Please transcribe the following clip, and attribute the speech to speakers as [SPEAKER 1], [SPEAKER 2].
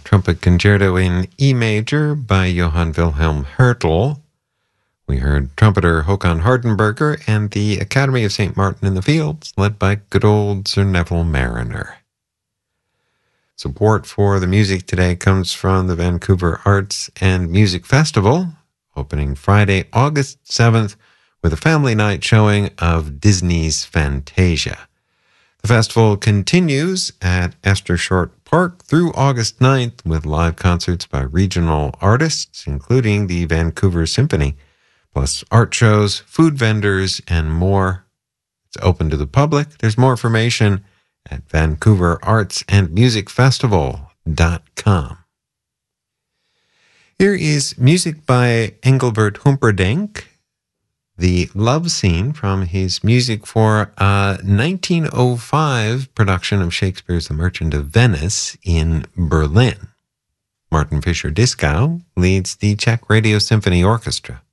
[SPEAKER 1] Trumpet Concerto in E major by Johann Wilhelm Hertel. We heard trumpeter Håkan Hardenberger and the Academy of St. Martin in the Fields, led by good old Sir Neville Marriner. Support for the music today comes from the Vancouver Arts and Music Festival, opening Friday, August 7th, with a family night showing of Disney's Fantasia. The festival continues at Esther Short Park through August 9th with live concerts by regional artists, including the Vancouver Symphony, plus art shows, food vendors, and more. It's open to the public. There's more information at vancouverartsandmusicfestival.com. Here is music by Engelbert Humperdinck, the love scene from his music for a 1905 production of Shakespeare's The Merchant of Venice in Berlin. Martin Fischer-Dieskau leads the Czech Radio Symphony Orchestra.